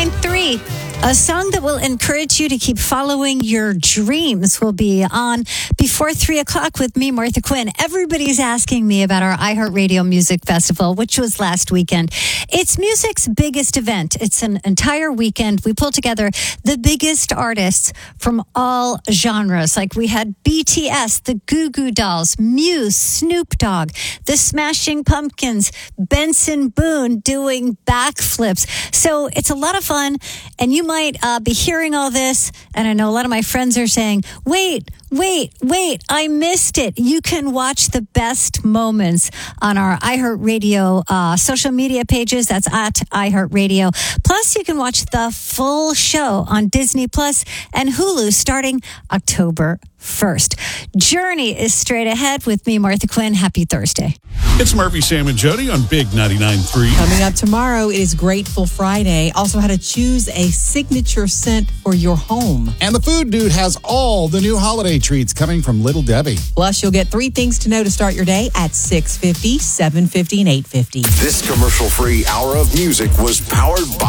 99.3. A song that will encourage you to keep following your dreams will be on before 3 o'clock with me, Martha Quinn. Everybody's asking me about our iHeartRadio Music Festival, which was last weekend. It's music's biggest event. It's an entire weekend. We pulled together the biggest artists from all genres. Like we had BTS, the Goo Goo Dolls, Muse, Snoop Dogg, the Smashing Pumpkins, Benson Boone doing backflips. So it's a lot of fun, and you might be hearing all this, and I know a lot of my friends are saying, wait, I missed it. You can watch the best moments on our iHeartRadio social media pages. That's at iHeartRadio. Plus, you can watch the full show on Disney Plus and Hulu starting October 1st. Journey is straight ahead with me, Martha Quinn. Happy Thursday. It's Murphy, Sam, and Jody on Big 99.3. Coming up tomorrow, it is Grateful Friday. Also, how to choose a signature scent for your home. And the Food Dude has all the new holiday treats coming from Little Debbie. Plus, you'll get 3 things to know to start your day at 6:50, 7:50, and 8:50. This commercial-free hour of music was powered by